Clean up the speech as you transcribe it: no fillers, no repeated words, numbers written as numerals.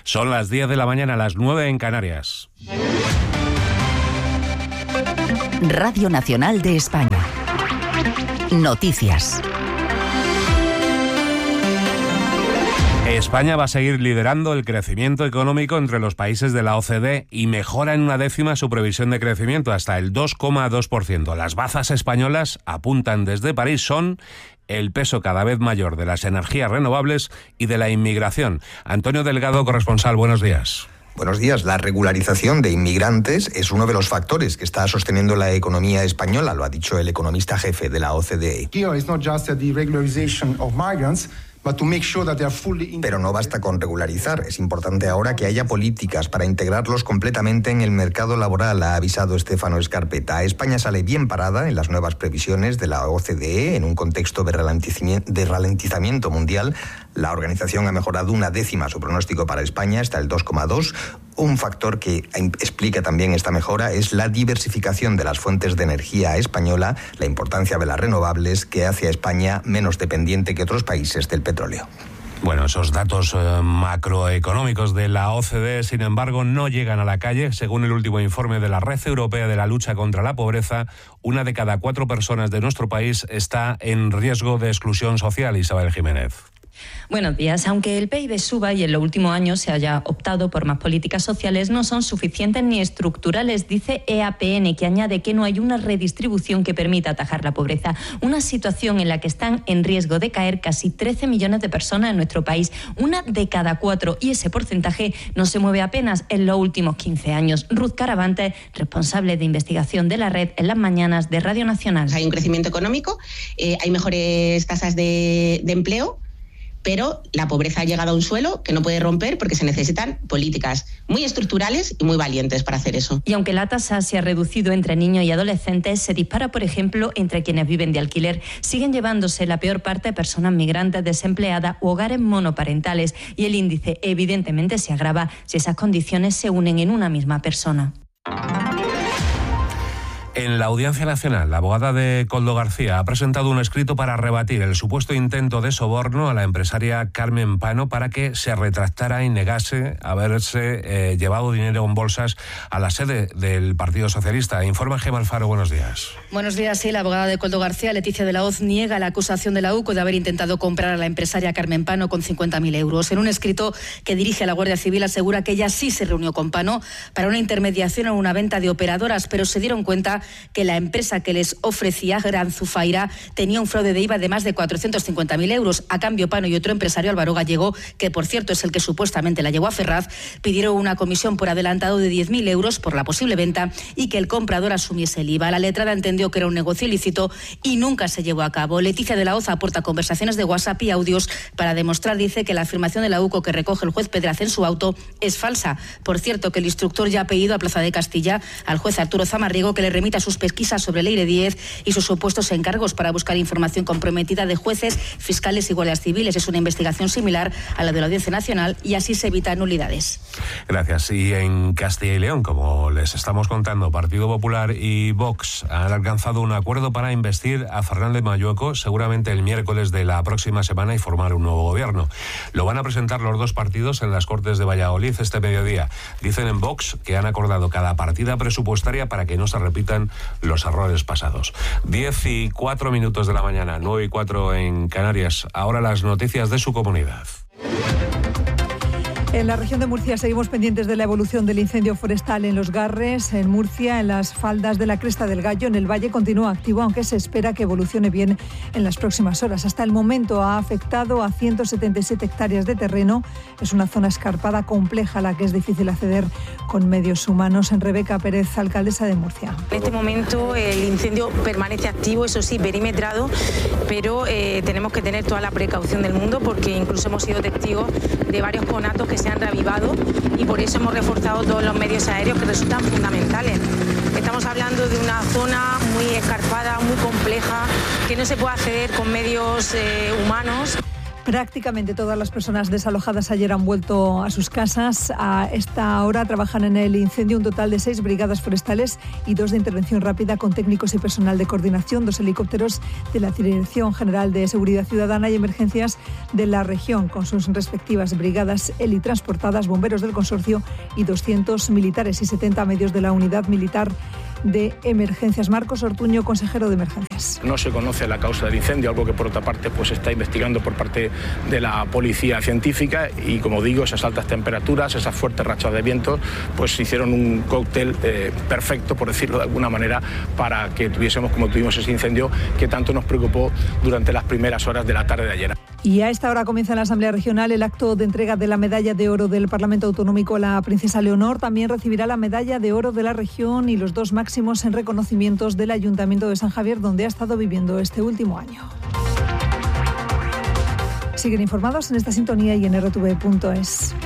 Son las 10 de la mañana, las 9 en Canarias. Radio Nacional de España. Noticias. España va a seguir liderando el crecimiento económico entre los países de la OCDE y mejora en 1/10 su previsión de crecimiento hasta el 2,2%. Las bazas españolas, apuntan desde París, son el peso cada vez mayor de las energías renovables y de la inmigración. Antonio Delgado, corresponsal, buenos días. Buenos días. La regularización de inmigrantes es uno de los factores que está sosteniendo la economía española, lo ha dicho el economista jefe de la OCDE. Pero no basta con regularizar, es importante ahora que haya políticas para integrarlos completamente en el mercado laboral, ha avisado Stefano Scarpetta. España sale bien parada en las nuevas previsiones de la OCDE en un contexto de ralentizamiento mundial. La organización ha mejorado 1/10 su pronóstico para España, hasta el 2,2%. Un factor que explica también esta mejora es la diversificación de las fuentes de energía española, la importancia de las renovables, que hace a España menos dependiente que otros países del petróleo. Bueno, esos datos macroeconómicos de la OCDE, sin embargo, no llegan a la calle. Según el último informe de la Red Europea de la Lucha contra la Pobreza, 1 de cada 4 personas de nuestro país está en riesgo de exclusión social. Isabel Jiménez. Buenos días. Aunque el PIB suba y en los últimos años se haya optado por más políticas sociales, no son suficientes ni estructurales, dice EAPN, que añade que no hay una redistribución que permita atajar la pobreza. Una situación en la que están en riesgo de caer casi 13 millones de personas en nuestro país, 1 de cada 4, y ese porcentaje no se mueve apenas en los últimos 15 años. Ruth Caravante, responsable de investigación de la red, en las mañanas de Radio Nacional. Hay un crecimiento económico, hay mejores tasas de empleo, pero la pobreza ha llegado a un suelo que no puede romper porque se necesitan políticas muy estructurales y muy valientes para hacer eso. Y aunque la tasa se ha reducido entre niños y adolescentes, se dispara, por ejemplo, entre quienes viven de alquiler. Siguen llevándose la peor parte personas migrantes, desempleadas u hogares monoparentales, y el índice evidentemente se agrava si esas condiciones se unen en una misma persona. En la Audiencia Nacional, la abogada de Koldo García ha presentado un escrito para rebatir el supuesto intento de soborno a la empresaria Carmen Pano para que se retractara y negase haberse llevado dinero en bolsas a la sede del Partido Socialista. Informa Gemma Alfaro, buenos días. Buenos días, sí. La abogada de Koldo García, Leticia de la Hoz, niega la acusación de la UCO de haber intentado comprar a la empresaria Carmen Pano con 50.000 euros. En un escrito que dirige a la Guardia Civil asegura que ella sí se reunió con Pano para una intermediación en una venta de operadoras, pero se dieron cuenta que la empresa que les ofrecía, Gran Zufaira, tenía un fraude de IVA de más de 450.000 euros. A cambio, Pano y otro empresario, Álvaro Gallego, que por cierto es el que supuestamente la llevó a Ferraz, pidieron una comisión por adelantado de 10.000 euros por la posible venta y que el comprador asumiese el IVA. La letrada entendió que era un negocio ilícito y nunca se llevó a cabo. Leticia de la Hoz aporta conversaciones de WhatsApp y audios para demostrar, dice, que la afirmación de la UCO que recoge el juez Pedraz en su auto es falsa. Por cierto, que el instructor ya ha pedido a Plaza de Castilla al juez Arturo Zamarrigo que le remita sus pesquisas sobre el Leire 10 y sus supuestos encargos para buscar información comprometida de jueces, fiscales y guardias civiles. Es una investigación similar a la de la Audiencia Nacional y así se evitan nulidades. Gracias. Y en Castilla y León, como les estamos contando, Partido Popular y Vox han alcanzado un acuerdo para investir a Fernández Mayueco seguramente el miércoles de la próxima semana y formar un nuevo gobierno. Lo van a presentar los dos partidos en las Cortes de Valladolid este mediodía. Dicen en Vox que han acordado cada partida presupuestaria para que no se repitan los errores pasados. 10:04 de la mañana, 9:04 en Canarias. Ahora las noticias de su comunidad. En la región de Murcia seguimos pendientes de la evolución del incendio forestal en Los Garres, en Murcia, en las faldas de la Cresta del Gallo. En el valle continúa activo, aunque se espera que evolucione bien en las próximas horas. Hasta el momento ha afectado a 177 hectáreas de terreno. Es una zona escarpada compleja a la que es difícil acceder con medios humanos. En Rebeca Pérez, alcaldesa de Murcia. En este momento el incendio permanece activo, eso sí, perimetrado, pero tenemos que tener toda la precaución del mundo porque incluso hemos sido testigos de varios conatos que se han reavivado y por eso hemos reforzado todos los medios aéreos que resultan fundamentales. Estamos hablando de una zona muy escarpada, muy compleja, que no se puede acceder con medios humanos. Prácticamente todas las personas desalojadas ayer han vuelto a sus casas. A esta hora trabajan en el incendio un total de 6 brigadas forestales y 2 de intervención rápida con técnicos y personal de coordinación, 2 helicópteros de la Dirección General de Seguridad Ciudadana y Emergencias de la región, con sus respectivas brigadas helitransportadas, bomberos del consorcio y 200 militares y 70 medios de la Unidad Militar de Emergencias. Marcos Ortuño, consejero de Emergencias. No se conoce la causa del incendio, algo que por otra parte pues se está investigando por parte de la policía científica, y como digo, esas altas temperaturas, esas fuertes rachas de viento, pues hicieron un cóctel perfecto, por decirlo de alguna manera, para que tuviésemos como tuvimos ese incendio que tanto nos preocupó durante las primeras horas de la tarde de ayer. Y a esta hora comienza en la Asamblea Regional el acto de entrega de la Medalla de Oro del Parlamento Autonómico. La princesa Leonor también recibirá la Medalla de Oro de la región y los 2 máximos en reconocimientos del Ayuntamiento de San Javier, donde ha estado viviendo este último año. Siguen informados en esta sintonía y en rtv.es.